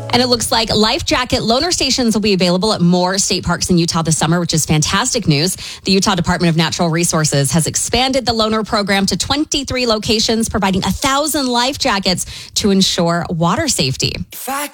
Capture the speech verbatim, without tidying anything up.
And it looks like life jacket loaner stations will be available at more state parks in Utah this summer, which is fantastic news. The Utah Department of Natural Resources has expanded the loaner program to twenty-three locations, providing one thousand life jackets to ensure water safety.